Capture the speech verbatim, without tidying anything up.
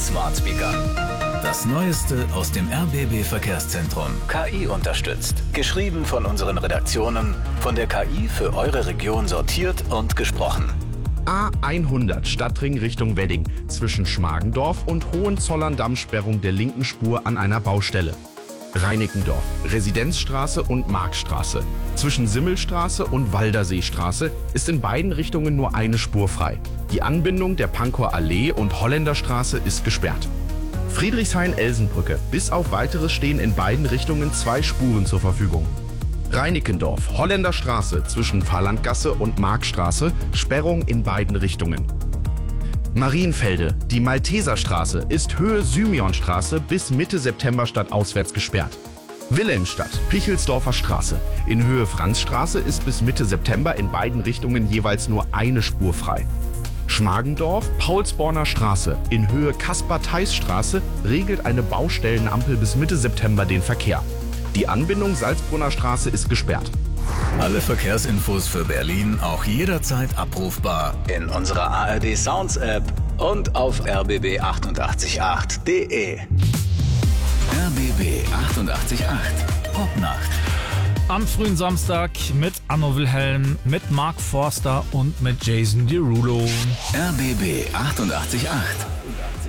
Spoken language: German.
Smart Speaker. Das Neueste aus dem R B B Verkehrszentrum. K I unterstützt. Geschrieben von unseren Redaktionen. Von der K I für eure Region sortiert und gesprochen. A hundert Stadtring Richtung Wedding. Zwischen Schmargendorf und Hohenzollern-Damm-Sperrung der linken Spur an einer Baustelle. Reinickendorf, Residenzstraße und Marktstraße. Zwischen Simmelstraße und Walderseestraße ist in beiden Richtungen nur eine Spur frei. Die Anbindung der Pankower Allee und Holländerstraße ist gesperrt. Friedrichshain-Elsenbrücke. Bis auf Weiteres stehen in beiden Richtungen zwei Spuren zur Verfügung. Reinickendorf, Holländerstraße zwischen Fahrlandgasse und Marktstraße, Sperrung in beiden Richtungen. Marienfelde, die Malteserstraße ist Höhe Symionstraße bis Mitte September stadtauswärts gesperrt. Wilhelmstadt, Pichelsdorfer Straße. In Höhe Franzstraße ist bis Mitte September in beiden Richtungen jeweils nur eine Spur frei. Schmargendorf, Paulsborner Straße. In Höhe Kaspar-Theis-Straße regelt eine Baustellenampel bis Mitte September den Verkehr. Die Anbindung Salzbrunner Straße ist gesperrt. Alle Verkehrsinfos für Berlin auch jederzeit abrufbar in unserer A R D Sounds App und auf r b b achtundachtzig Komma acht punkt de. R B B achtundachtzig Komma acht Popnacht. Am frühen Samstag mit Anno Wilhelm, mit Mark Forster und mit Jason Derulo. R B B achtundachtzig Komma acht.